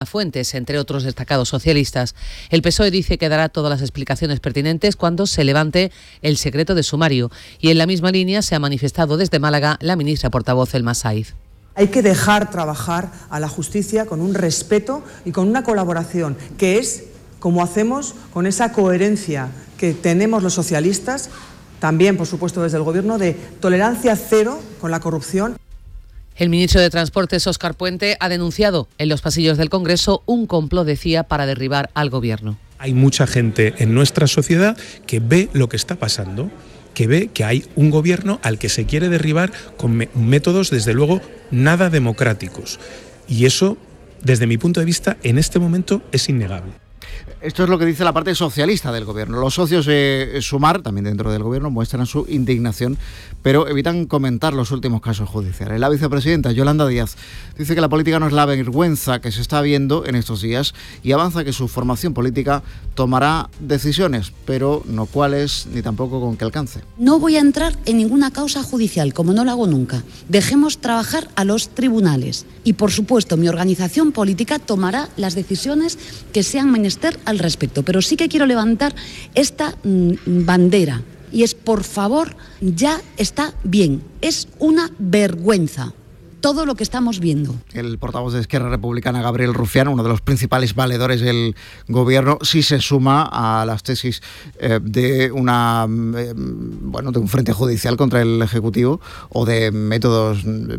fuentes, entre otros destacados socialistas. El PSOE dice que dará todas las explicaciones pertinentes cuando se levante el secreto de sumario. Y en la misma línea se ha manifestado desde Málaga la ministra portavoz Elma Saiz. Hay que dejar trabajar a la justicia con un respeto y con una colaboración, que es como hacemos con esa coherencia que tenemos los socialistas, también, por supuesto, desde el Gobierno, de tolerancia cero con la corrupción. El ministro de Transportes, Óscar Puente, ha denunciado en los pasillos del Congreso un complot, decía, para derribar al Gobierno. Hay mucha gente en nuestra sociedad que ve lo que está pasando, que ve que hay un gobierno al que se quiere derribar con métodos, desde luego, nada democráticos. Y eso, desde mi punto de vista, en este momento es innegable. Esto es lo que dice la parte socialista del gobierno. Los socios de Sumar, también dentro del gobierno, muestran su indignación, pero evitan comentar los últimos casos judiciales. La vicepresidenta Yolanda Díaz dice que la política no es la vergüenza que se está viendo en estos días y avanza que su formación política tomará decisiones, pero no cuáles ni tampoco con qué alcance. No voy a entrar en ninguna causa judicial, como no lo hago nunca. Dejemos trabajar a los tribunales y, por supuesto, mi organización política tomará las decisiones que sean menester al respecto, pero sí que quiero levantar esta bandera y es, por favor, ya está bien, es una vergüenza todo lo que estamos viendo. El portavoz de Esquerra Republicana, Gabriel Rufián, uno de los principales valedores del gobierno, sí se suma a las tesis de un frente judicial contra el Ejecutivo o de métodos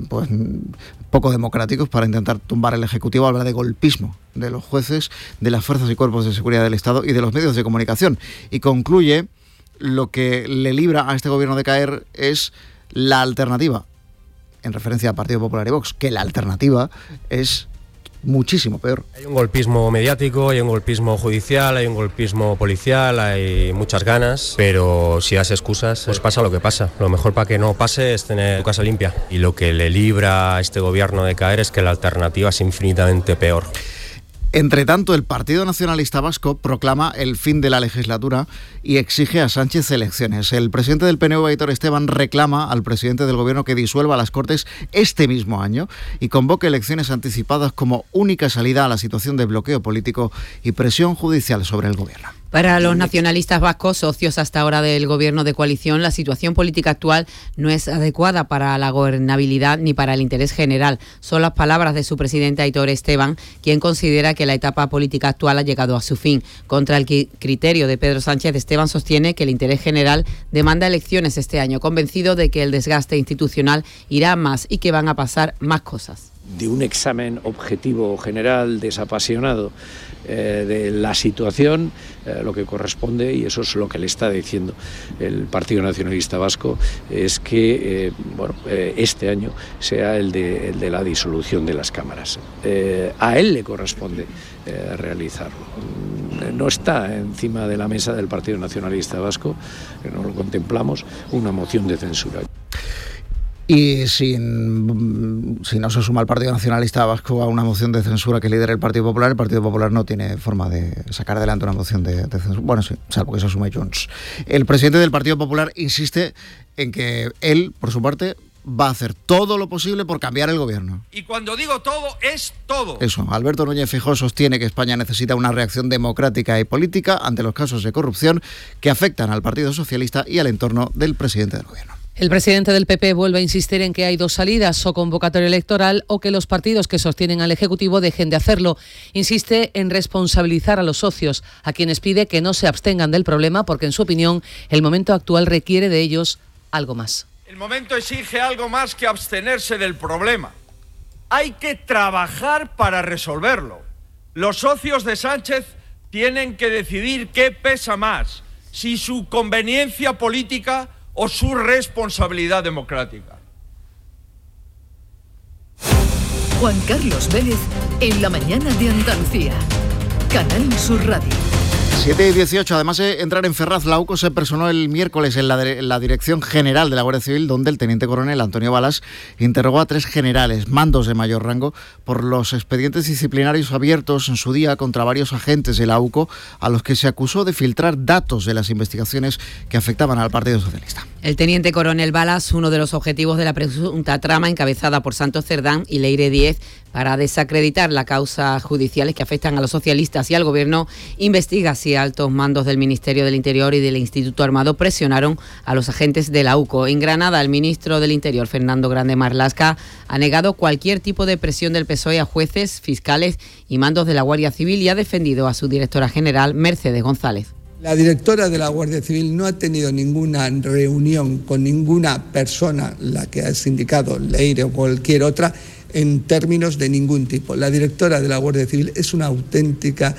poco democráticos para intentar tumbar el Ejecutivo. Habla de golpismo de los jueces, de las fuerzas y cuerpos de seguridad del Estado y de los medios de comunicación. Y concluye: lo que le libra a este gobierno de caer es la alternativa, en referencia al Partido Popular y Vox, que la alternativa es muchísimo peor. Hay un golpismo mediático, hay un golpismo judicial, hay un golpismo policial, hay muchas ganas, pero si das excusas, pues pasa lo que pasa. Lo mejor para que no pase es tener tu casa limpia. Y lo que le libra a este gobierno de caer es que la alternativa es infinitamente peor. Entre tanto, el Partido Nacionalista Vasco proclama el fin de la legislatura y exige a Sánchez elecciones. El presidente del PNV, Aitor Esteban, reclama al presidente del gobierno que disuelva las Cortes este mismo año y convoque elecciones anticipadas como única salida a la situación de bloqueo político y presión judicial sobre el gobierno. Para los nacionalistas vascos, socios hasta ahora del gobierno de coalición, la situación política actual no es adecuada para la gobernabilidad ni para el interés general. Son las palabras de su presidente Aitor Esteban, quien considera que la etapa política actual ha llegado a su fin. Contra el criterio de Pedro Sánchez, Esteban sostiene que el interés general demanda elecciones este año, convencido de que el desgaste institucional irá a más y que van a pasar más cosas. De un examen objetivo, general, desapasionado de la situación, lo que corresponde, y eso es lo que le está diciendo el Partido Nacionalista Vasco, es que este año sea el de la disolución de las cámaras. A él le corresponde realizarlo. No está encima de la mesa del Partido Nacionalista Vasco, no lo contemplamos, una moción de censura. Y si no se suma el Partido Nacionalista Vasco a una moción de censura que lidera el Partido Popular no tiene forma de sacar adelante una moción de censura. Bueno, sí, salvo que se asume Junts. El presidente del Partido Popular insiste en que él, por su parte, va a hacer todo lo posible por cambiar el gobierno. Y cuando digo todo, es todo. Eso, Alberto Núñez Feijóo sostiene que España necesita una reacción democrática y política ante los casos de corrupción que afectan al Partido Socialista y al entorno del presidente del gobierno. El presidente del PP vuelve a insistir en que hay dos salidas: o convocatoria electoral o que los partidos que sostienen al Ejecutivo dejen de hacerlo. Insiste en responsabilizar a los socios, a quienes pide que no se abstengan del problema porque, en su opinión, el momento actual requiere de ellos algo más. El momento exige algo más que abstenerse del problema. Hay que trabajar para resolverlo. Los socios de Sánchez tienen que decidir qué pesa más, si su conveniencia política o su responsabilidad democrática. Juan Carlos Vélez en la mañana de Andalucía. Canal Sur Radio. 7:18. Además de entrar en Ferraz, la UCO se personó el miércoles en la Dirección General de la Guardia Civil, donde el teniente coronel Antonio Balas interrogó a 3 generales, mandos de mayor rango, por los expedientes disciplinarios abiertos en su día contra varios agentes de la UCO, a los que se acusó de filtrar datos de las investigaciones que afectaban al Partido Socialista. El teniente coronel Balas, uno de los objetivos de la presunta trama encabezada por Santos Cerdán y Leire Díez para desacreditar las causas judiciales que afectan a los socialistas y al Gobierno, investiga si altos mandos del Ministerio del Interior y del Instituto Armado presionaron a los agentes de la UCO. En Granada, el ministro del Interior, Fernando Grande Marlaska, ha negado cualquier tipo de presión del PSOE a jueces, fiscales y mandos de la Guardia Civil y ha defendido a su directora general, Mercedes González. La directora de la Guardia Civil no ha tenido ninguna reunión con ninguna persona, la que has indicado, Leire o cualquier otra, en términos de ningún tipo. La directora de la Guardia Civil es una auténtica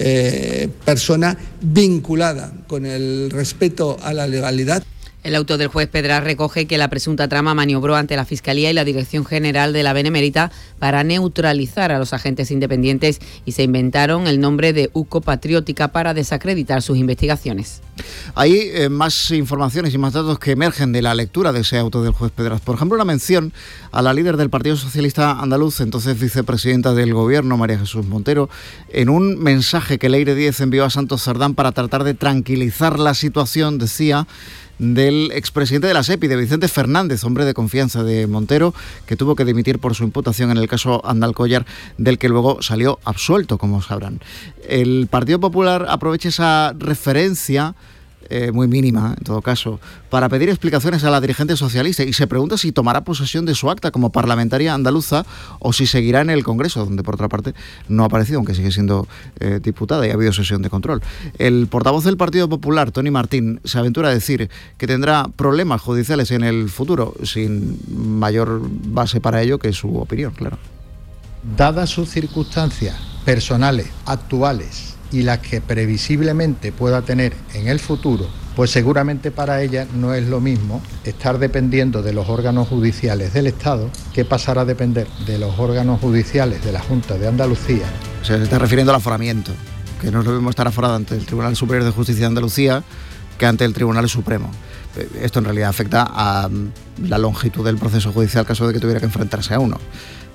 persona vinculada con el respeto a la legalidad. El auto del juez Pedraz recoge que la presunta trama maniobró ante la Fiscalía y la Dirección General de la Benemérita para neutralizar a los agentes independientes y se inventaron el nombre de UCO Patriótica para desacreditar sus investigaciones. Hay más informaciones y más datos que emergen de la lectura de ese auto del juez Pedraz. Por ejemplo, una mención a la líder del Partido Socialista Andaluz, entonces vicepresidenta del Gobierno, María Jesús Montero, en un mensaje que Leire Díez envió a Santos Cerdán para tratar de tranquilizar la situación, decía, del expresidente de la SEPI, de Vicente Fernández, hombre de confianza de Montero, que tuvo que dimitir por su imputación en el caso Andalcollar, del que luego salió absuelto, como sabrán. El Partido Popular aprovecha esa referencia, muy mínima en todo caso, para pedir explicaciones a la dirigente socialista y se pregunta si tomará posesión de su acta como parlamentaria andaluza o si seguirá en el Congreso, donde por otra parte no ha aparecido, aunque sigue siendo diputada y ha habido sesión de control. El portavoz del Partido Popular, Tony Martín, se aventura a decir que tendrá problemas judiciales en el futuro, sin mayor base para ello que su opinión, claro. Dadas sus circunstancias personales, actuales, y las que previsiblemente pueda tener en el futuro, pues seguramente para ella no es lo mismo estar dependiendo de los órganos judiciales del Estado que pasar a depender de los órganos judiciales de la Junta de Andalucía. O sea, se está refiriendo al aforamiento, que no es lo mismo estar aforado ante el Tribunal Superior de Justicia de Andalucía que ante el Tribunal Supremo. Esto en realidad afecta a la longitud del proceso judicial caso de que tuviera que enfrentarse a uno.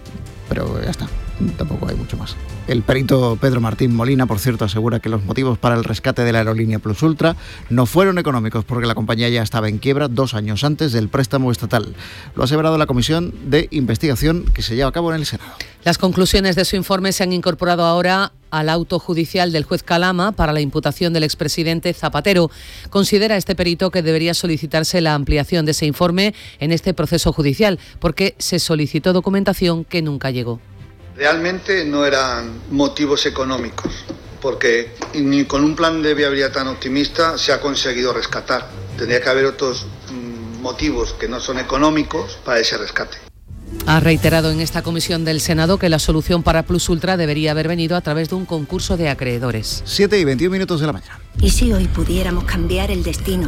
Pero ya está, tampoco hay mucho más. El perito Pedro Martín Molina, por cierto, asegura que los motivos para el rescate de la aerolínea Plus Ultra no fueron económicos porque la compañía ya estaba en quiebra 2 años antes del préstamo estatal. Lo ha aseverado la comisión de investigación que se lleva a cabo en el Senado. Las conclusiones de su informe se han incorporado ahora al auto judicial del juez Calama para la imputación del expresidente Zapatero. Considera este perito que debería solicitarse la ampliación de ese informe en este proceso judicial, porque se solicitó documentación que nunca llegó. Realmente no eran motivos económicos, porque ni con un plan de viabilidad tan optimista se ha conseguido rescatar. Tendría que haber otros motivos que no son económicos para ese rescate. Ha reiterado en esta comisión del Senado que la solución para Plus Ultra debería haber venido a través de un concurso de acreedores. 7:21 de la mañana. ¿Y si hoy pudiéramos cambiar el destino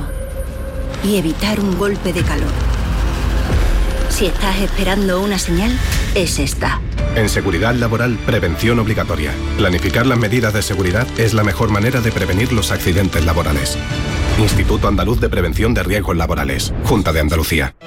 y evitar un golpe de calor? Si estás esperando una señal, es esta. En seguridad laboral, prevención obligatoria. Planificar las medidas de seguridad es la mejor manera de prevenir los accidentes laborales. Instituto Andaluz de Prevención de Riesgos Laborales. Junta de Andalucía.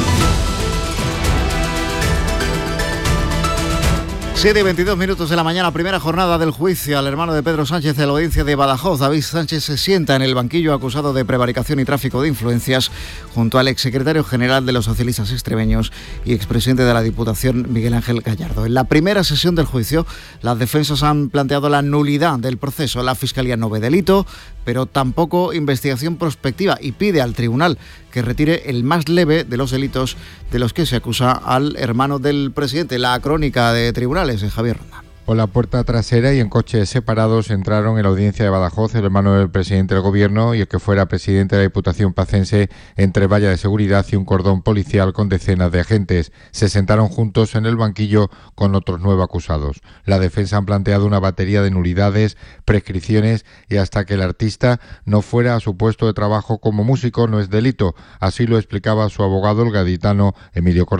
7:22 de la mañana, primera jornada del juicio al hermano de Pedro Sánchez en la audiencia de Badajoz. David Sánchez se sienta en el banquillo acusado de prevaricación y tráfico de influencias junto al exsecretario general de los socialistas extremeños y expresidente de la Diputación, Miguel Ángel Gallardo. En la primera sesión del juicio, las defensas han planteado la nulidad del proceso. La Fiscalía no ve delito, pero tampoco investigación prospectiva y pide al tribunal que retire el más leve de los delitos de los que se acusa al hermano del presidente. La crónica de tribunales de Javier Ronda. Por la puerta trasera y en coches separados entraron en la audiencia de Badajoz el hermano del presidente del Gobierno y el que fuera presidente de la Diputación pacense entre valla de seguridad y un cordón policial con decenas de agentes. Se sentaron juntos en el banquillo con otros 9 acusados. La defensa han planteado una batería de nulidades, prescripciones y hasta que el artista no fuera a su puesto de trabajo como músico no es delito. Así lo explicaba su abogado, el gaditano Emilio Cortés.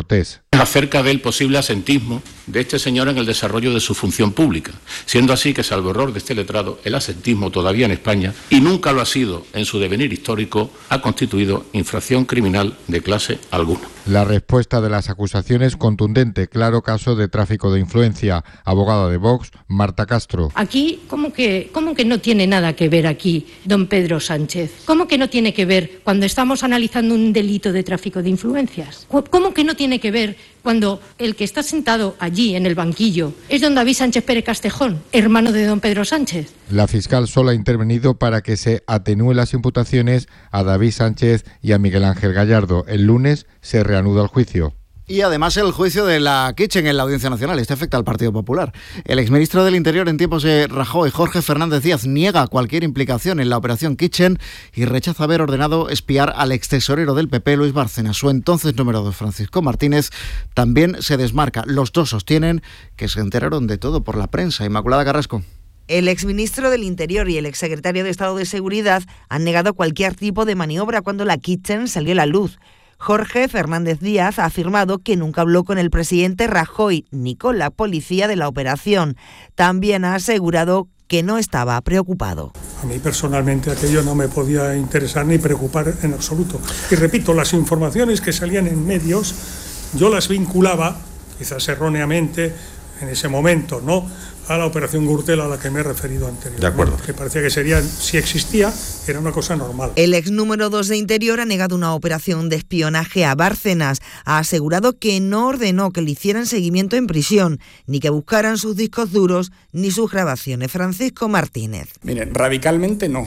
acerca del posible asentismo de este señor en el desarrollo de su función pública, siendo así que, salvo error de este letrado, el asentismo todavía en España, y nunca lo ha sido en su devenir histórico, ha constituido infracción criminal de clase alguna. La respuesta de las acusaciones contundente, claro caso de tráfico de influencia. Abogada de Vox, Marta Castro. Aquí, ¿cómo que no tiene nada que ver aquí don Pedro Sánchez? ¿Cómo que no tiene que ver cuando estamos analizando un delito de tráfico de influencias? ¿Cómo que no tiene que ver cuando el que está sentado allí en el banquillo es don David Sánchez Pérez Castejón, hermano de don Pedro Sánchez? La fiscal solo ha intervenido para que se atenúen las imputaciones a David Sánchez y a Miguel Ángel Gallardo. El lunes se reanuda el juicio. Y además el juicio de la Kitchen en la Audiencia Nacional. Este afecta al Partido Popular. El exministro del Interior en tiempos de Rajoy, Jorge Fernández Díaz, niega cualquier implicación en la operación Kitchen y rechaza haber ordenado espiar al extesorero del PP, Luis Bárcenas. Su entonces número 2, Francisco Martínez, también se desmarca. Los dos sostienen que se enteraron de todo por la prensa. Inmaculada Carrasco. El exministro del Interior y el exsecretario de Estado de Seguridad han negado cualquier tipo de maniobra cuando la Kitchen salió a la luz. Jorge Fernández Díaz ha afirmado que nunca habló con el presidente Rajoy ni con la policía de la operación. También ha asegurado que no estaba preocupado. A mí personalmente aquello no me podía interesar ni preocupar en absoluto. Y repito, las informaciones que salían en medios, yo las vinculaba, quizás erróneamente en ese momento, ¿no?, a la operación Gürtel a la que me he referido anteriormente. De acuerdo. Que parecía que sería, si existía, era una cosa normal. El ex número 2 de Interior ha negado una operación de espionaje a Bárcenas. Ha asegurado que no ordenó que le hicieran seguimiento en prisión, ni que buscaran sus discos duros ni sus grabaciones. Francisco Martínez. Miren, radicalmente no.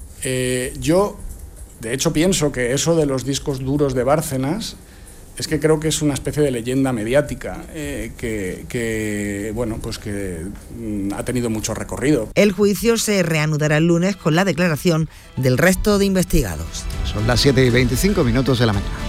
Yo, de hecho, pienso que eso de los discos duros de Bárcenas es que creo que es una especie de leyenda mediática que ha tenido mucho recorrido. El juicio se reanudará el lunes con la declaración del resto de investigados. Son las 7:25 de la mañana.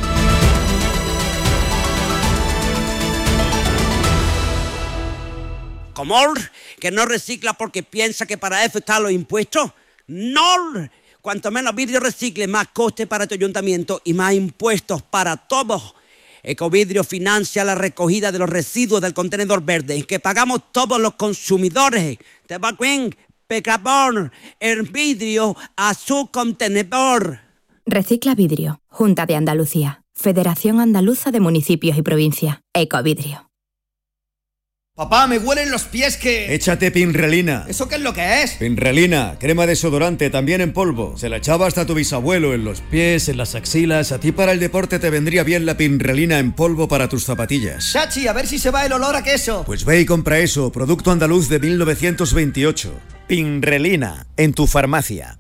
¿Comor? ¿Que no recicla porque piensa que para eso están los impuestos? ¡No! Cuanto menos vidrio recicle, más coste para tu ayuntamiento y más impuestos para todos. Ecovidrio financia la recogida de los residuos del contenedor verde que pagamos todos los consumidores. Te va bien, pecador, el vidrio a su contenedor. Recicla Vidrio, Junta de Andalucía, Federación Andaluza de Municipios y Provincias, Ecovidrio. Papá, me huelen los pies que... Échate Pinrelina. ¿Eso qué es lo que es? Pinrelina, crema desodorante, también en polvo. Se la echaba hasta tu bisabuelo en los pies, en las axilas. A ti para el deporte te vendría bien la Pinrelina en polvo para tus zapatillas. Chachi, a ver si se va el olor a queso. Pues ve y compra eso, producto andaluz de 1928. Pinrelina, en tu farmacia.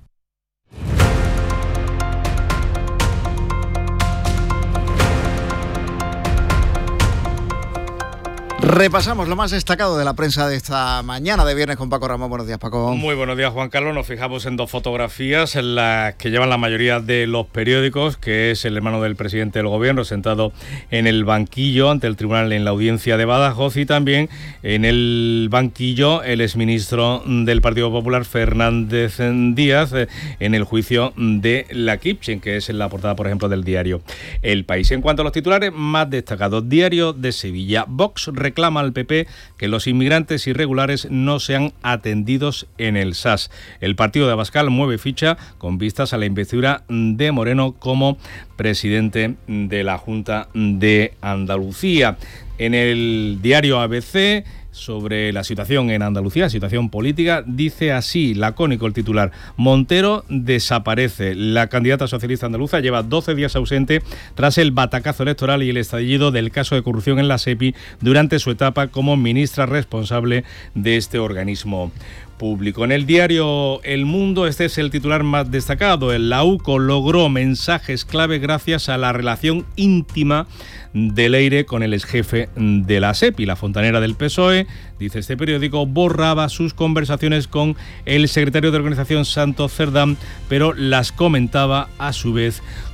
Repasamos lo más destacado de la prensa de esta mañana de viernes con Paco Ramón. Buenos días, Paco. Muy buenos días, Juan Carlos. Nos fijamos en dos fotografías en las que llevan la mayoría de los periódicos, que es el hermano del presidente del gobierno sentado en el banquillo ante el tribunal en la audiencia de Badajoz, y también en el banquillo el exministro del Partido Popular, Fernández Díaz, en el juicio de la Kitchen, que es en la portada, por ejemplo, del diario El País. En cuanto a los titulares más destacados, Diario de Sevilla. Vox reclama al PP que los inmigrantes irregulares no sean atendidos en el SAS. El partido de Abascal mueve ficha con vistas a la investidura de Moreno como presidente de la Junta de Andalucía. En el diario ABC, sobre la situación en Andalucía, situación política, dice así, lacónico el titular: Montero desaparece. La candidata socialista andaluza lleva 12 días ausente tras el batacazo electoral y el estallido del caso de corrupción en la SEPI durante su etapa como ministra responsable de este organismo público. En el diario El Mundo, este es el titular más destacado. La UCO logró mensajes clave gracias a la relación íntima de Leire con el exjefe de la SEPI. La fontanera del PSOE, dice este periódico, borraba sus conversaciones con el secretario de organización, Santos Cerdán, pero las comentaba a su vez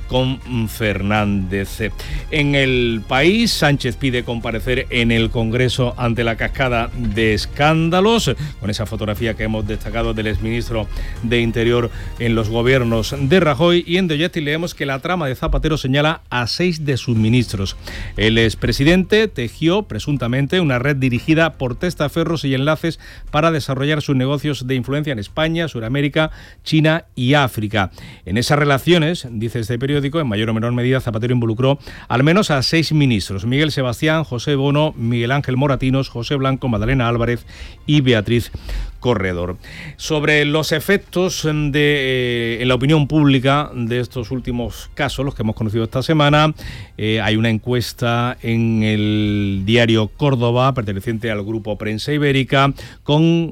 con Fernández. En El País, Sánchez pide comparecer en el Congreso ante la cascada de escándalos, con esa fotografía que hemos destacado del exministro de Interior en los gobiernos de Rajoy. Y en The Objective leemos que la trama de Zapatero señala a 6 de sus ministros. El expresidente tejió presuntamente una red dirigida por testaferros y enlaces para desarrollar sus negocios de influencia en España, Sudamérica, China y África. En esas relaciones, dice este periódico, en mayor o menor medida Zapatero involucró al menos a 6 ministros: Miguel Sebastián, José Bono, Miguel Ángel Moratinos, José Blanco, Madalena Álvarez y Beatriz Corredor. Sobre los efectos en la opinión pública de estos últimos casos, los que hemos conocido esta semana, hay una encuesta en el diario Córdoba, perteneciente al grupo Prensa Ibérica, con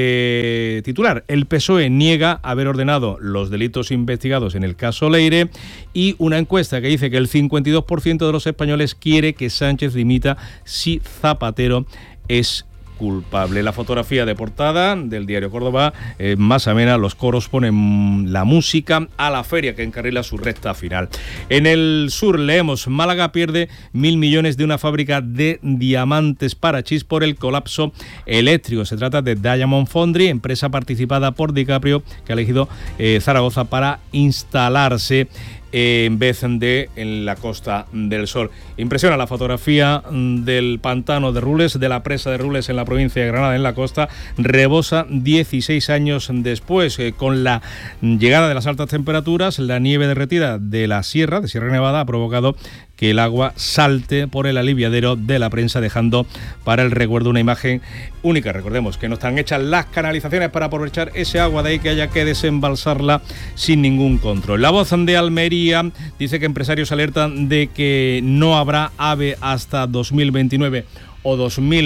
este titular: el PSOE niega haber ordenado los delitos investigados en el caso Leire, y una encuesta que dice que el 52% de los españoles quiere que Sánchez dimita si Zapatero es culpable. La fotografía de portada del diario Córdoba, más amena, los coros ponen la música a la feria que encarrila su recta final. En el sur leemos: Málaga pierde 1.000 millones de una fábrica de diamantes Parachís por el colapso eléctrico. Se trata de Diamond Foundry, empresa participada por DiCaprio, que ha elegido Zaragoza para instalarse en vez de en la Costa del Sol. Impresiona la fotografía del pantano de Rules, de la presa de Rules en la provincia de Granada, en la costa. Rebosa 16 años después. Con la llegada de las altas temperaturas, la nieve derretida de la Sierra Nevada, ha provocado que el agua salte por el aliviadero de la prensa, dejando para el recuerdo una imagen única. Recordemos que no están hechas las canalizaciones para aprovechar ese agua, de ahí que haya que desembalsarla sin ningún control. La Voz de Almería dice que empresarios alertan de que no habrá AVE hasta 2029 o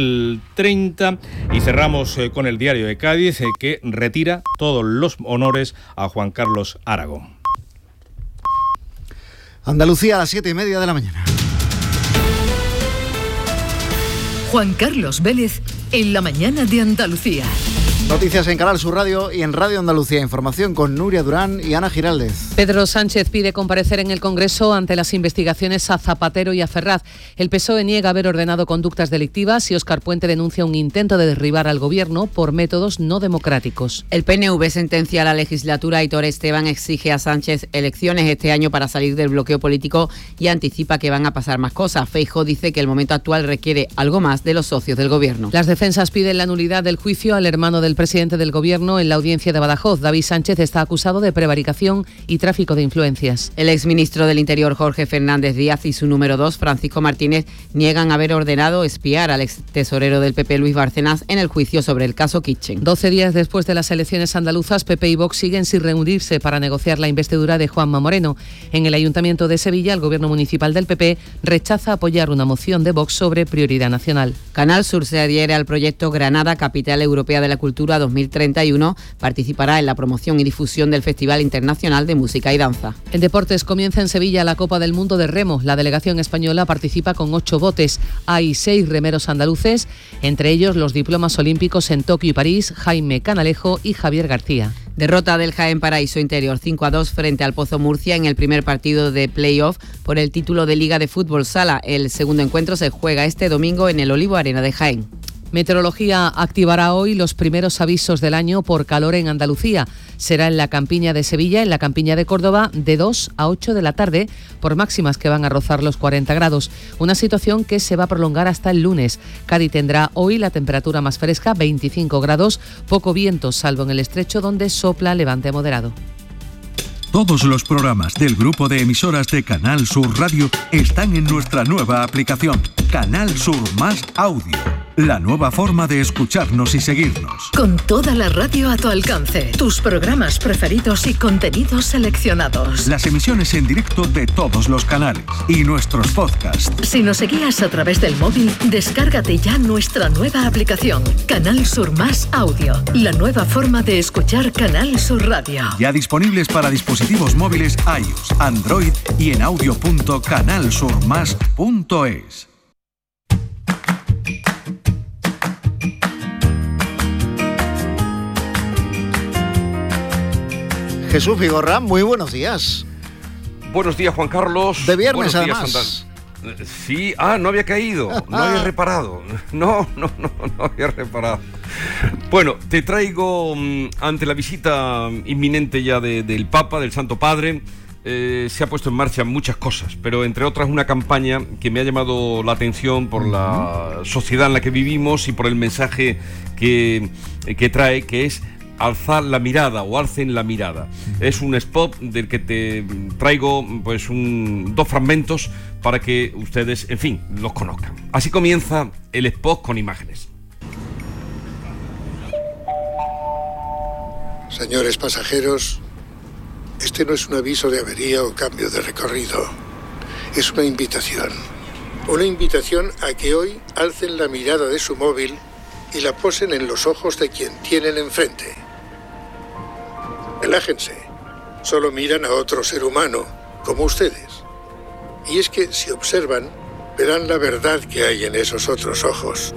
2030. Y cerramos con el diario de Cádiz, que retira todos los honores a Juan Carlos Aragón. Andalucía a las 7:30 de la mañana. Juan Carlos Vélez en la mañana de Andalucía. Noticias en Canal Sur Radio y en Radio Andalucía. Información con Nuria Durán y Ana Giraldez. Pedro Sánchez pide comparecer en el Congreso ante las investigaciones a Zapatero y a Ferraz. El PSOE niega haber ordenado conductas delictivas y Óscar Puente denuncia un intento de derribar al Gobierno por métodos no democráticos. El PNV sentencia a la legislatura. Aitor Esteban exige a Sánchez elecciones este año para salir del bloqueo político y anticipa que van a pasar más cosas. Feijóo dice que el momento actual requiere algo más de los socios del Gobierno. Las defensas piden la nulidad del juicio al hermano del presidente del Gobierno en la audiencia de Badajoz. David Sánchez está acusado de prevaricación y tráfico de influencias. El exministro del Interior, Jorge Fernández Díaz, y su número 2, Francisco Martínez, niegan haber ordenado espiar al ex tesorero del PP, Luis Bárcenas, en el juicio sobre el caso Kitchen. 12 días después de las elecciones andaluzas, PP y Vox siguen sin reunirse para negociar la investidura de Juanma Moreno. En el Ayuntamiento de Sevilla, el Gobierno municipal del PP rechaza apoyar una moción de Vox sobre prioridad nacional. Canal Sur se adhiere al proyecto Granada, Capital Europea de la Cultura 2031. Participará en la promoción y difusión del Festival Internacional de Música y Danza. En deportes, comienza en Sevilla la Copa del Mundo de Remo. La delegación española participa con 8 botes. Hay 6 remeros andaluces, entre ellos los diplomas olímpicos en Tokio y París, Jaime Canalejo y Javier García. Derrota del Jaén Paraíso Interior 5-2 frente al Pozo Murcia en el primer partido de play-off por el título de Liga de Fútbol Sala. El segundo encuentro se juega este domingo en el Olivo Arena de Jaén. Meteorología activará hoy los primeros avisos del año por calor en Andalucía. Será en la Campiña de Sevilla, en la Campiña de Córdoba, de 2 a 8 de la tarde, por máximas que van a rozar los 40 grados. Una situación que se va a prolongar hasta el lunes. Cádiz tendrá hoy la temperatura más fresca, 25 grados, poco viento, salvo en el estrecho donde sopla levante moderado. Todos los programas del grupo de emisoras de Canal Sur Radio están en nuestra nueva aplicación, Canal Sur Más Audio. La nueva forma de escucharnos y seguirnos. Con toda la radio a tu alcance, tus programas preferidos y contenidos seleccionados. Las emisiones en directo de todos los canales y nuestros podcasts. Si nos seguías a través del móvil, descárgate ya nuestra nueva aplicación, Canal Sur Más Audio. La nueva forma de escuchar Canal Sur Radio. Ya disponibles para dispositivos móviles iOS, Android y en audio.canalsurmas.es. Jesús Vigorra, muy buenos días. Buenos días, Juan Carlos. De viernes, buenos días, además. Sí, no había caído, no había reparado. No había reparado. Bueno, te traigo, ante la visita inminente ya del Papa, del Santo Padre, se ha puesto en marcha muchas cosas, pero entre otras una campaña que me ha llamado la atención por la sociedad en la que vivimos y por el mensaje que trae, que es alzar la mirada o alcen la mirada. Es un spot del que te traigo pues dos fragmentos para que ustedes, en fin, los conozcan. Así comienza el spot con imágenes. Señores pasajeros, este no es un aviso de avería o cambio de recorrido. Es una invitación. Una invitación a que hoy alcen la mirada de su móvil y la posen en los ojos de quien tienen enfrente. Relájense. Solo miran a otro ser humano, como ustedes. Y es que, si observan, verán la verdad que hay en esos otros ojos.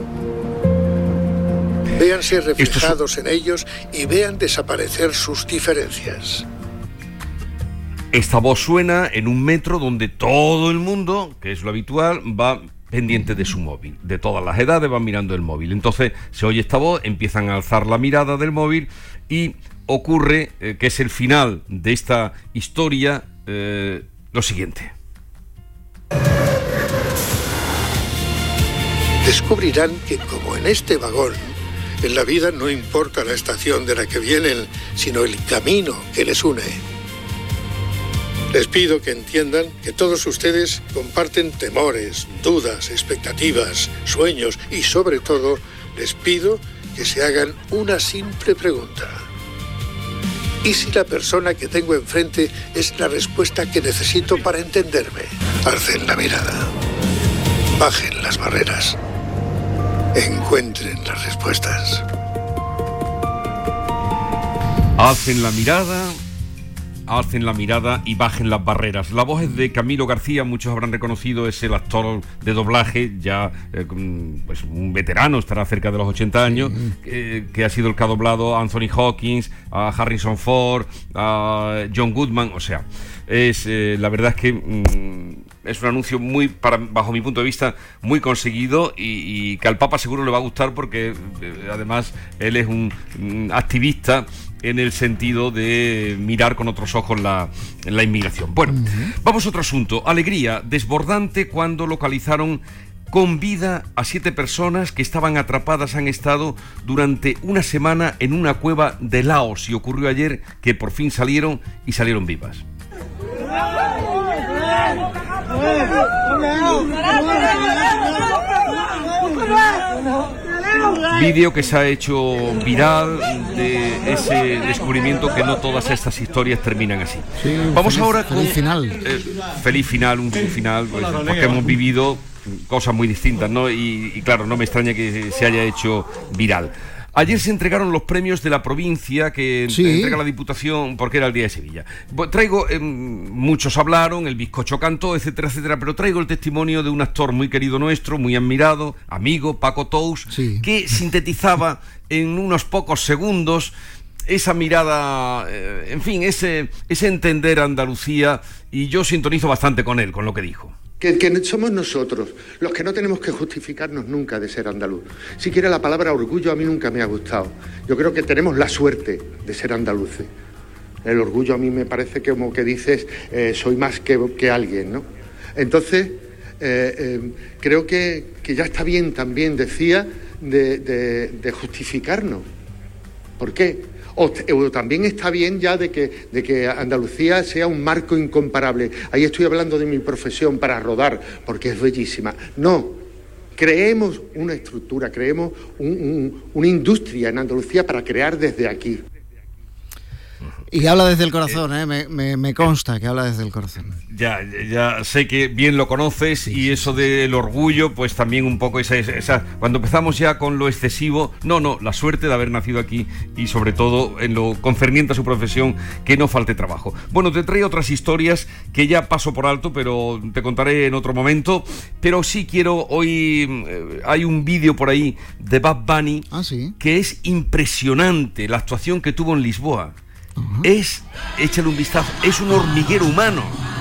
Véanse reflejados en ellos y vean desaparecer sus diferencias. Esta voz suena en un metro donde todo el mundo, que es lo habitual, va pendiente de su móvil. De todas las edades van mirando el móvil. Entonces se oye esta voz, empiezan a alzar la mirada del móvil y ocurre, que es el final de esta historia, lo siguiente. Descubrirán que, como en este vagón, en la vida no importa la estación de la que vienen, sino el camino que les une. Les pido que entiendan que todos ustedes comparten temores, dudas, expectativas, sueños y, sobre todo, les pido que se hagan una simple pregunta. ¿Y si la persona que tengo enfrente es la respuesta que necesito para entenderme? Alcen la mirada. Bajen las barreras. Encuentren las respuestas. Alcen la mirada y bajen las barreras. La voz es de Camilo García, muchos habrán reconocido, es el actor de doblaje, ya pues un veterano, estará cerca de los 80 años, que ha sido el que ha doblado a Anthony Hopkins, a Harrison Ford, a John Goodman, o sea, es la verdad es que es un anuncio bajo mi punto de vista, muy conseguido y que al Papa seguro le va a gustar porque además él es un activista en el sentido de mirar con otros ojos la inmigración. Bueno, vamos a otro asunto. Alegría desbordante cuando localizaron con vida a 7 personas que estaban atrapadas, han estado durante una semana en una cueva de Laos y ocurrió ayer que por fin salieron vivas. Vídeo que se ha hecho viral de ese descubrimiento, que no todas estas historias terminan así. Sí, vamos ahora con feliz final, un final pues, porque hemos vivido cosas muy distintas, ¿no? Y claro, no me extraña que se haya hecho viral. Ayer se entregaron los premios de la provincia que entrega la Diputación porque era el Día de Sevilla. Traigo, muchos hablaron, el bizcocho cantó, etcétera, etcétera, pero traigo el testimonio de un actor muy querido nuestro, muy admirado, amigo, Paco Tous, que sintetizaba en unos pocos segundos esa mirada, en fin, ese entender Andalucía, y yo sintonizo bastante con él, con lo que dijo. Que somos nosotros los que no tenemos que justificarnos nunca de ser andaluz. Siquiera la palabra orgullo a mí nunca me ha gustado. Yo creo que tenemos la suerte de ser andaluces. El orgullo a mí me parece que como que dices, soy más que alguien, ¿no? Entonces, creo que ya está bien también, decía, de justificarnos. ¿Por qué? O también está bien ya de que Andalucía sea un marco incomparable. Ahí estoy hablando de mi profesión para rodar, porque es bellísima. No, creemos una estructura, creemos una industria en Andalucía para crear desde aquí. Y habla desde el corazón, me consta que habla desde el corazón. Ya sé que bien lo conoces, y eso del orgullo, pues también un poco esa cuando empezamos ya con lo excesivo, la suerte de haber nacido aquí y sobre todo en lo concerniente a su profesión, que no falte trabajo. Bueno, te traigo otras historias que ya paso por alto, pero te contaré en otro momento, pero sí quiero hoy, hay un vídeo por ahí de Bad Bunny que es impresionante, la actuación que tuvo en Lisboa. Échale un vistazo, es un hormiguero humano.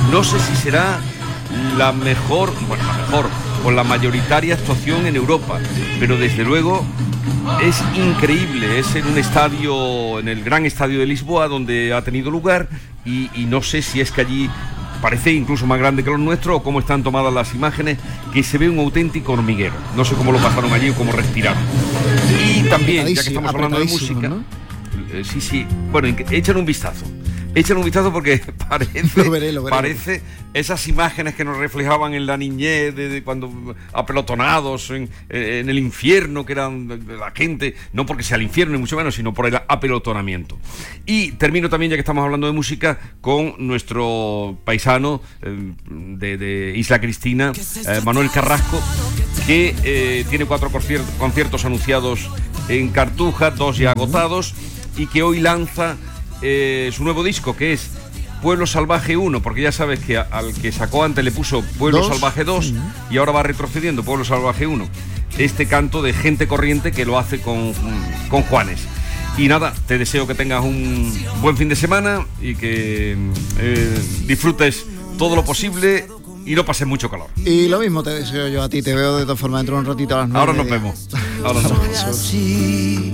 No sé si será la mejor o la mayoritaria actuación en Europa, pero desde luego es increíble. Es en un estadio, en el gran estadio de Lisboa, donde ha tenido lugar, y no sé si es que allí parece incluso más grande que los nuestros, o cómo están tomadas las imágenes, que se ve un auténtico hormiguero. No sé cómo lo pasaron allí o cómo respiraron. Y también, ya que estamos hablando de música, ¿no? Sí, bueno, échale un vistazo porque parece esas imágenes que nos reflejaban en la niñez de cuando apelotonados en el infierno, que eran la gente, no porque sea el infierno ni mucho menos, sino por el apelotonamiento. Y termino también, ya que estamos hablando de música, con nuestro paisano de Isla Cristina, Manuel Carrasco, que tiene 4 conciertos anunciados en Cartuja, 2 ya agotados, y que hoy lanza su nuevo disco, que es Pueblo Salvaje 1, porque ya sabes que al que sacó antes le puso Pueblo Salvaje 2 y ahora va retrocediendo, Pueblo Salvaje 1. Este canto de gente corriente que lo hace con Juanes. Y nada, te deseo que tengas un buen fin de semana y que disfrutes todo lo posible y no pases mucho calor. Y lo mismo te deseo yo a ti, te veo de todas formas dentro de un ratito a las 9. Ahora nos vemos. Ahora nos vemos.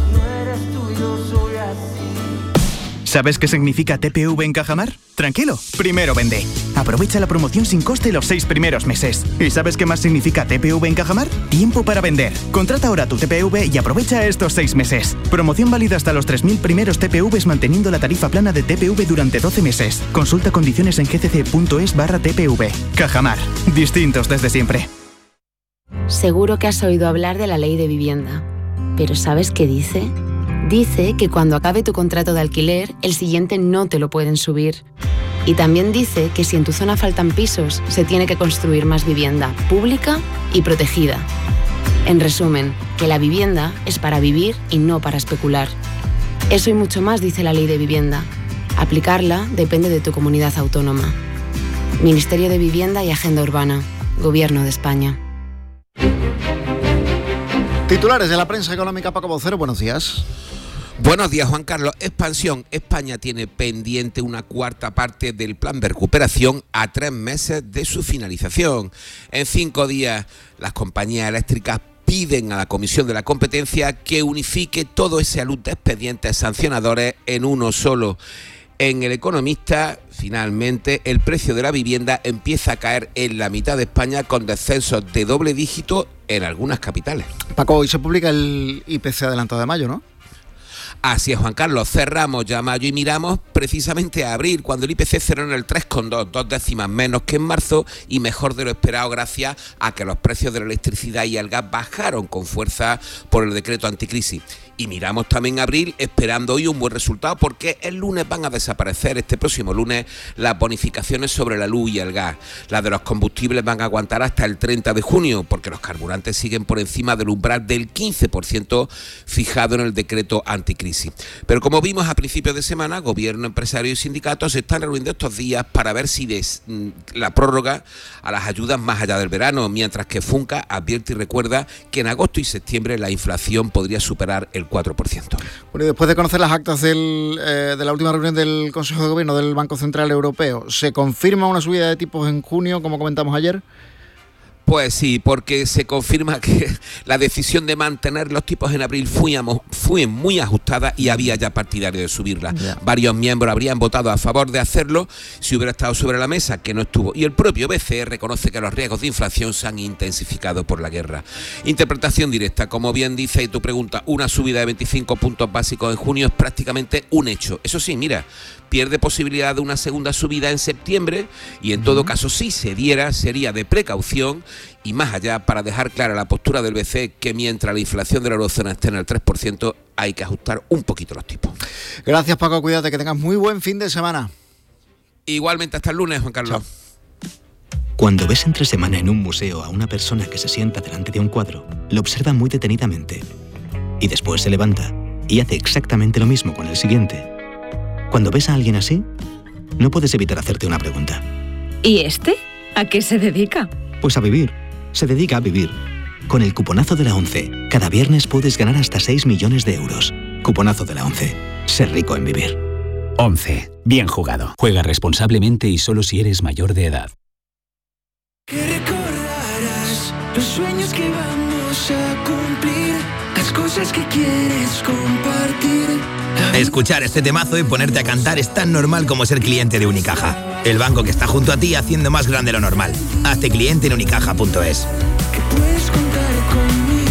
¿Sabes qué significa TPV en Cajamar? Tranquilo, primero vende. Aprovecha la promoción sin coste los 6 primeros meses. ¿Y sabes qué más significa TPV en Cajamar? Tiempo para vender. Contrata ahora tu TPV y aprovecha estos 6 meses. Promoción válida hasta los 3.000 primeros TPVs manteniendo la tarifa plana de TPV durante 12 meses. Consulta condiciones en gcc.es/TPV. Cajamar. Distintos desde siempre. Seguro que has oído hablar de la ley de vivienda. ¿Pero sabes qué dice? Dice que cuando acabe tu contrato de alquiler, el siguiente no te lo pueden subir. Y también dice que si en tu zona faltan pisos, se tiene que construir más vivienda pública y protegida. En resumen, que la vivienda es para vivir y no para especular. Eso y mucho más dice la ley de vivienda. Aplicarla depende de tu comunidad autónoma. Ministerio de Vivienda y Agenda Urbana. Gobierno de España. Titulares de la prensa económica, Paco Vocero, buenos días. Buenos días, Juan Carlos. Expansión. España tiene pendiente una cuarta parte del plan de recuperación a 3 meses de su finalización. En 5 días, las compañías eléctricas piden a la Comisión de la Competencia que unifique todo ese alud de expedientes sancionadores en uno solo. En El Economista, finalmente, el precio de la vivienda empieza a caer en la mitad de España con descensos de doble dígito en algunas capitales. Paco, hoy se publica el IPC adelantado de mayo, ¿no? Así es, Juan Carlos, cerramos ya mayo y miramos precisamente a abril, cuando el IPC cerró en el 3,2, 2 décimas menos que en marzo y mejor de lo esperado gracias a que los precios de la electricidad y el gas bajaron con fuerza por el decreto anticrisis. Y miramos también abril esperando hoy un buen resultado porque el lunes van a desaparecer, este próximo lunes, las bonificaciones sobre la luz y el gas. Las de los combustibles van a aguantar hasta el 30 de junio porque los carburantes siguen por encima del umbral del 15% fijado en el decreto anticrisis. Pero como vimos a principios de semana, gobierno, empresarios y sindicatos se están reuniendo estos días para ver si la prórroga a las ayudas más allá del verano, mientras que Funca advierte y recuerda que en agosto y septiembre la inflación podría superar el 4%. Bueno, y después de conocer las actas de la última reunión del Consejo de Gobierno del Banco Central Europeo, ¿se confirma una subida de tipos en junio, como comentamos ayer? Pues sí, porque se confirma que la decisión de mantener los tipos en abril fue muy ajustada y había ya partidario de subirla. Varios miembros habrían votado a favor de hacerlo si hubiera estado sobre la mesa, que no estuvo. Y el propio BCE reconoce que los riesgos de inflación se han intensificado por la guerra. Interpretación directa, como bien dice tu pregunta, una subida de 25 puntos básicos en junio es prácticamente un hecho. Eso sí, mira, pierde posibilidad de una segunda subida en septiembre y en todo caso si se diera sería de precaución y más allá para dejar clara la postura del BCE que mientras la inflación de la eurozona esté en el 3% hay que ajustar un poquito los tipos. Gracias, Paco, cuídate, que tengas muy buen fin de semana. Igualmente, hasta el lunes, Juan Carlos. Chao. Cuando ves entre semana en un museo a una persona que se sienta delante de un cuadro, lo observa muy detenidamente y después se levanta y hace exactamente lo mismo con el siguiente. Cuando ves a alguien así, no puedes evitar hacerte una pregunta. ¿Y este? ¿A qué se dedica? Pues a vivir. Se dedica a vivir. Con el cuponazo de la ONCE, cada viernes puedes ganar hasta 6 millones de euros. Cuponazo de la ONCE. Ser rico en vivir. ONCE. Bien jugado. Juega responsablemente y solo si eres mayor de edad. Que recordarás los sueños que vamos a cumplir, las cosas que quieres compartir. Escuchar este temazo y ponerte a cantar es tan normal como ser cliente de Unicaja. El banco que está junto a ti haciendo más grande lo normal. Hazte cliente en unicaja.es. Que puedes contar conmigo.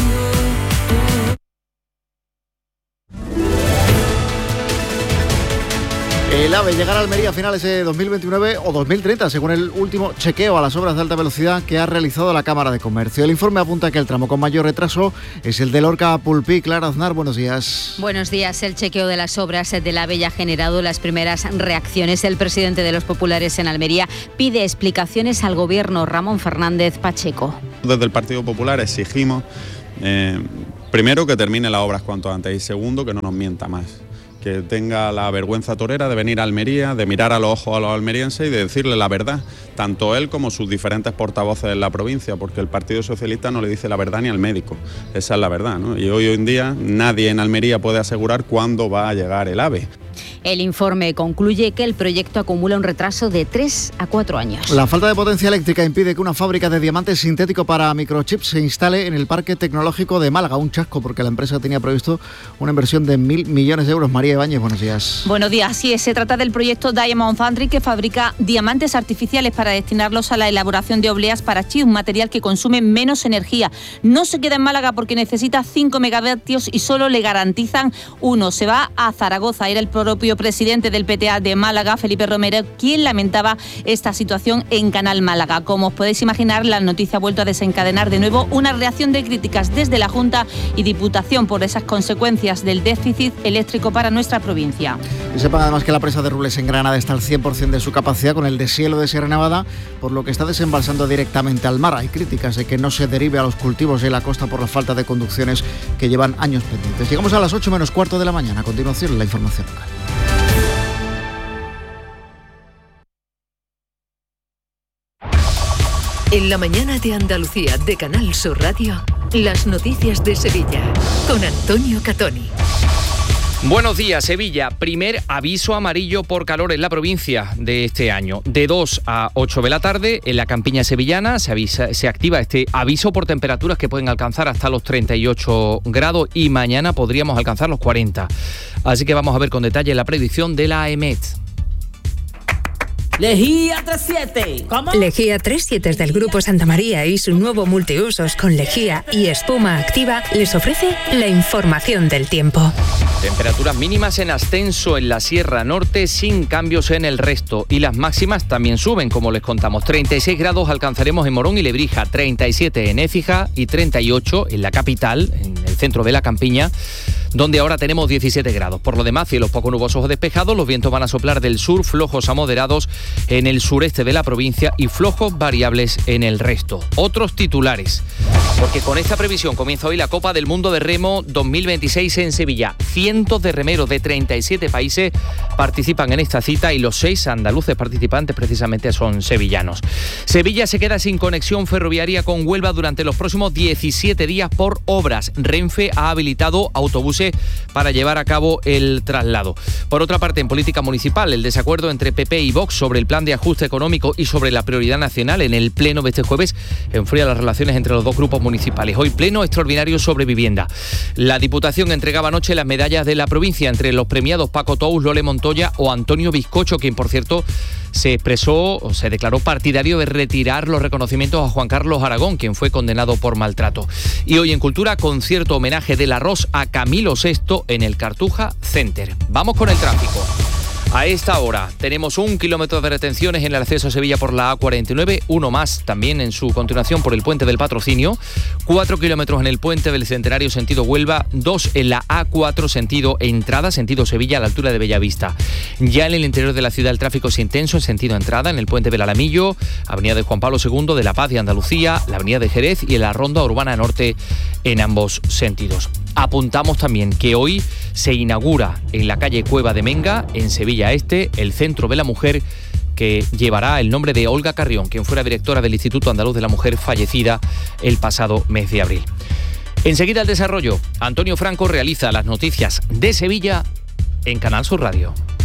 El AVE llegará a Almería a finales de 2029 o 2030, según el último chequeo a las obras de alta velocidad que ha realizado la Cámara de Comercio. El informe apunta que el tramo con mayor retraso es el de Lorca-Pulpí. Clara Aznar, buenos días. Buenos días. El chequeo de las obras del AVE ya ha generado las primeras reacciones. El presidente de los populares en Almería pide explicaciones al Gobierno. Ramón Fernández Pacheco. Desde el Partido Popular exigimos, primero, que termine las obras cuanto antes y segundo, que no nos mienta más. Que tenga la vergüenza torera de venir a Almería, de mirar a los ojos a los almerienses y de decirle la verdad, tanto él como sus diferentes portavoces en la provincia, porque el Partido Socialista no le dice la verdad ni al médico, esa es la verdad, ¿no? Y hoy en día nadie en Almería puede asegurar cuándo va a llegar el AVE. El informe concluye que el proyecto acumula un retraso de 3 a 4 años. La falta de potencia eléctrica impide que una fábrica de diamantes sintético para microchips se instale en el Parque Tecnológico de Málaga. Un chasco porque la empresa tenía previsto una inversión de 1.000 millones de euros. María Ibáñez, buenos días. Buenos días. Sí, se trata del proyecto Diamond Foundry, que fabrica diamantes artificiales para destinarlos a la elaboración de obleas para chips, un material que consume menos energía. No se queda en Málaga porque necesita 5 megavatios y solo le garantizan 1. Se va a Zaragoza. Era el propio presidente del PTA de Málaga, Felipe Romero, quien lamentaba esta situación en Canal Málaga. Como os podéis imaginar, la noticia ha vuelto a desencadenar de nuevo una reacción de críticas desde la Junta y Diputación por esas consecuencias del déficit eléctrico para nuestra provincia. Y sepan además que la presa de Rules en Granada está al 100% de su capacidad con el deshielo de Sierra Nevada, por lo que está desembalsando directamente al mar. Hay críticas de que no se derive a los cultivos de la costa por la falta de conducciones que llevan años pendientes. Llegamos a las 8 menos cuarto de la mañana. A continuación, la información local. En la mañana de Andalucía de Canal Sur Radio, las noticias de Sevilla con Antonio Catoni. Buenos días, Sevilla. Primer aviso amarillo por calor en la provincia de este año. De 2 a 8 de la tarde, en la campiña sevillana se activa este aviso por temperaturas que pueden alcanzar hasta los 38 grados y mañana podríamos alcanzar los 40. Así que vamos a ver con detalle la predicción de la EMET. Lejía 37. ¿Cómo? Lejía 37 del Grupo Santa María y su nuevo multiusos con lejía y espuma activa les ofrece la información del tiempo. Temperaturas mínimas en ascenso en la Sierra Norte sin cambios en el resto y las máximas también suben, como les contamos. 36 grados alcanzaremos en Morón y Lebrija, 37 en Écija y 38 en la capital, en el centro de la campiña, donde ahora tenemos 17 grados. Por lo demás, cielos poco nubosos o despejados, los vientos van a soplar del sur, flojos a moderados en el sureste de la provincia y flojos variables en el resto. Otros titulares, porque con esta previsión comienza hoy la Copa del Mundo de Remo 2026 en Sevilla. Cientos de remeros de 37 países participan en esta cita y los 6 andaluces participantes precisamente son sevillanos. Sevilla se queda sin conexión ferroviaria con Huelva durante los próximos 17 días por obras. Renfe ha habilitado autobuses para llevar a cabo el traslado. Por otra parte, en política municipal, el desacuerdo entre PP y Vox sobre el plan de ajuste económico y sobre la prioridad nacional en el pleno de este jueves enfría las relaciones entre los dos grupos municipales. Hoy pleno extraordinario sobre vivienda. La Diputación entregaba anoche las medallas de la provincia entre los premiados Paco Tous, Lole Montoya o Antonio Bizcocho, quien por cierto se declaró partidario de retirar los reconocimientos a Juan Carlos Aragón, quien fue condenado por maltrato. Y hoy en Cultura, concierto homenaje del arroz a Camilo VI en el Cartuja Center. Vamos con el tráfico. A esta hora tenemos 1 kilómetro de retenciones en el acceso a Sevilla por la A49, uno más también en su continuación por el puente del Patrocinio, 4 kilómetros en el puente del Centenario sentido Huelva, 2 en la A4 sentido entrada, sentido Sevilla a la altura de Bellavista. Ya en el interior de la ciudad el tráfico es intenso en sentido entrada en el puente del Alamillo, avenida de Juan Pablo II, de La Paz de Andalucía, la avenida de Jerez y en la Ronda Urbana Norte en ambos sentidos. Apuntamos también que hoy se inaugura en la calle Cueva de Menga, en Sevilla Este, el Centro de la Mujer, que llevará el nombre de Olga Carrión, quien fuera directora del Instituto Andaluz de la Mujer, fallecida el pasado mes de abril. Enseguida el desarrollo. Antonio Franco realiza las noticias de Sevilla en Canal Sur Radio.